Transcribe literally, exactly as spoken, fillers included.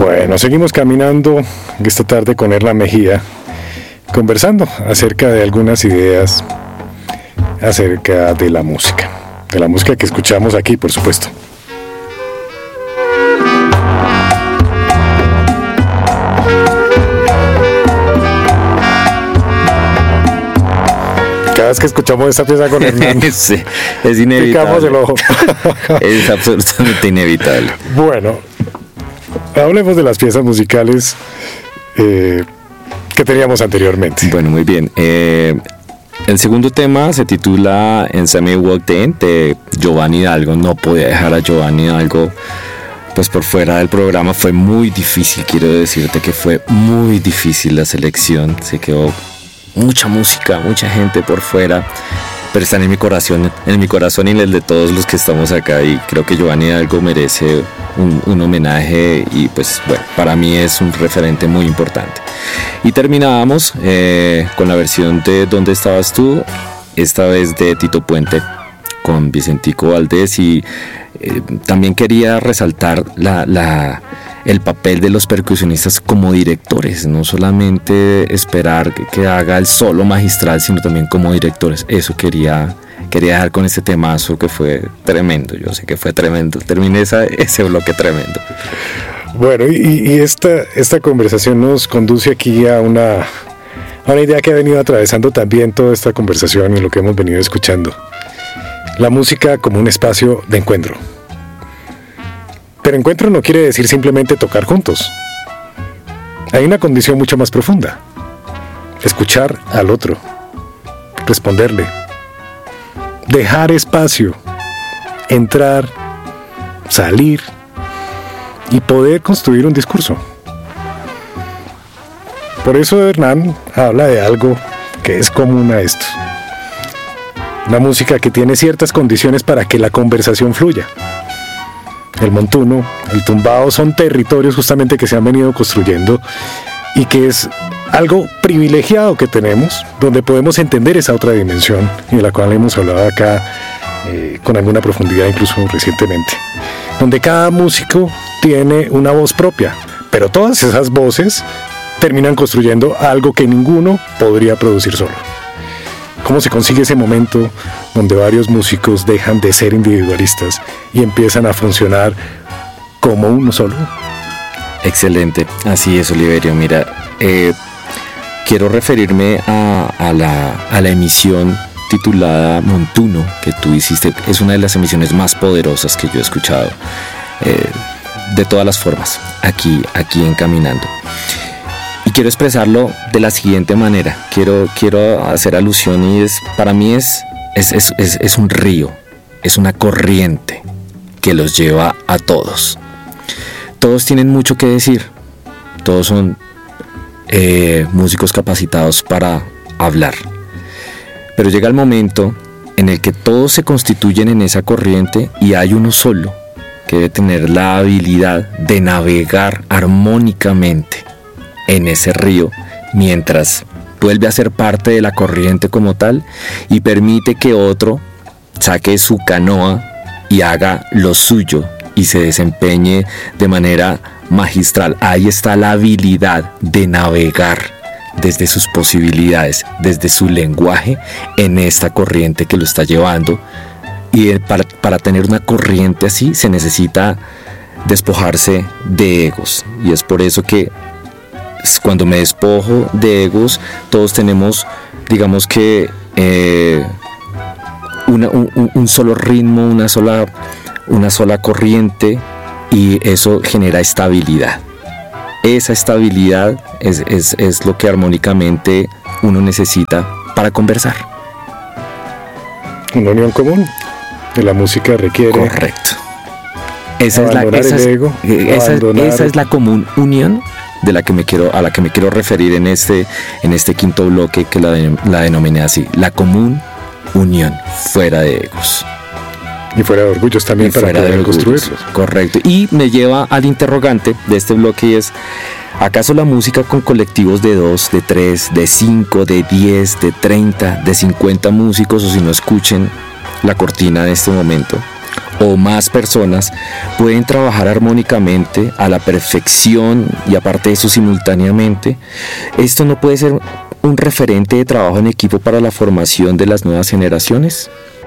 Bueno, seguimos caminando esta tarde con Hernán Mejía, conversando acerca de algunas ideas acerca de la música, de la música que escuchamos aquí, por supuesto. Cada vez que escuchamos esta pieza con Hernán, sí, es inevitable. Picamos el ojo. Es absolutamente inevitable. Bueno, hablemos de las piezas musicales eh, que teníamos anteriormente. Bueno, muy bien. Eh, el segundo tema se titula En Semi Walked In, de Giovanni Hidalgo. No podía dejar a Giovanni Hidalgo pues por fuera del programa. Fue muy difícil, quiero decirte que fue muy difícil la selección. Se quedó mucha música, mucha gente por fuera, pero están en mi corazón, en mi corazón y en el de todos los que estamos acá, y creo que Giovanni Hidalgo merece un, un homenaje, y pues bueno, para mí es un referente muy importante. Y terminábamos eh, con la versión de ¿Dónde estabas tú?, esta vez de Tito Puente con Vicentico Valdés, y eh, también quería resaltar la, la el papel de los percusionistas como directores, no solamente esperar que, que haga el solo magistral, sino también como directores. Eso quería, quería dejar con este temazo que fue tremendo. Yo sé que fue tremendo. Terminé esa, ese bloque tremendo. Bueno, y, y esta, esta conversación nos conduce aquí a una, a una idea que ha venido atravesando también toda esta conversación y lo que hemos venido escuchando. La música como un espacio de encuentro. Pero encuentro no quiere decir simplemente tocar juntos. Hay una condición mucho más profunda. Escuchar al otro. Responderle. Dejar espacio. Entrar. Salir. Y poder construir un discurso. Por eso Hernán habla de algo que es común a esto. Una música que tiene ciertas condiciones para que la conversación fluya. El montuno, el tumbao son territorios justamente que se han venido construyendo y que es algo privilegiado que tenemos, donde podemos entender esa otra dimensión y de la cual hemos hablado acá eh, con alguna profundidad incluso recientemente, donde cada músico tiene una voz propia, pero todas esas voces terminan construyendo algo que ninguno podría producir solo. ¿Cómo se consigue ese momento donde varios músicos dejan de ser individualistas y empiezan a funcionar como uno solo? Excelente, así es, Oliverio. Mira, eh, quiero referirme a, a, la, a la emisión titulada Montuno que tú hiciste. Es una de las emisiones más poderosas que yo he escuchado, eh, de todas las formas, aquí, aquí en Caminando. Y quiero expresarlo de la siguiente manera. Quiero, quiero hacer alusión, y es, para mí es, es, es, es, es un río, es una corriente que los lleva a todos. Todos tienen mucho que decir, todos son eh, músicos capacitados para hablar. Pero llega el momento en el que todos se constituyen en esa corriente y hay uno solo que debe tener la habilidad de navegar armónicamente en ese río, mientras vuelve a ser parte de la corriente como tal y permite que otro saque su canoa y haga lo suyo y se desempeñe de manera magistral. Ahí está la habilidad de navegar desde sus posibilidades, desde su lenguaje, en esta corriente que lo está llevando. Y para, para tener una corriente así se necesita despojarse de egos, y es por eso que cuando me despojo de egos, todos tenemos, digamos que eh, una, un, un solo ritmo, una sola, una sola corriente, y eso genera estabilidad. Esa estabilidad es, es, es lo que armónicamente uno necesita para conversar. Una unión común de la música requiere. Correcto. Esa es la, esa es, ego, esa, esa es la común unión de la que me quiero, a la que me quiero referir en este, en este quinto bloque, que la, la denominé así, la común unión, fuera de egos. Y fuera de orgullos también, y para poder construirlos. Correcto. Y me lleva al interrogante de este bloque, y es: ¿acaso la música con colectivos de dos, de tres, de cinco, de diez, de treinta, de cincuenta músicos, o si no escuchen la cortina de este momento, o más personas pueden trabajar armónicamente a la perfección y aparte de eso simultáneamente, ¿esto no puede ser un referente de trabajo en equipo para la formación de las nuevas generaciones?